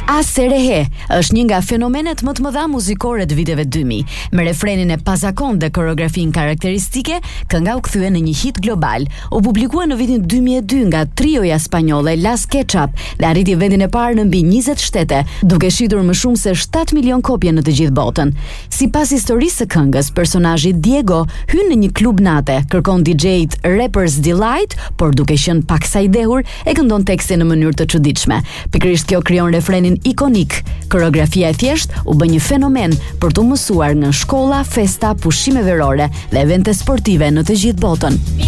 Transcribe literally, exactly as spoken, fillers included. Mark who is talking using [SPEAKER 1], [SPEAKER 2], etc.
[SPEAKER 1] Aserehe është një nga fenomenet më të mëdha muzikore të viteve dy mijë. Me refrenin e pazakon dhe koreografin karakteristike, kënga u kthye në një hit global. U publikua në vitin dy mijë e dy nga trioja spanjolle Las Ketchup dhe arriti vendin e parë në mbi njëzet shtete, duke shitur më shumë se shtatë milion kopje në të gjithë botën. Sipas historisë së këngës, personazhi Diego hyn në një klub nate, kërkon D J-t Rappers Delight, por duke qenë paksa i dehur, e këndon tekstin në mënyrë të çuditshme. Pikërisht kjo krijon refrenin ikonik. Koreografia e thjesht u bë një fenomen për të mësuar nga shkolla, festa, pushime verore dhe evente sportive në të gjithë botën.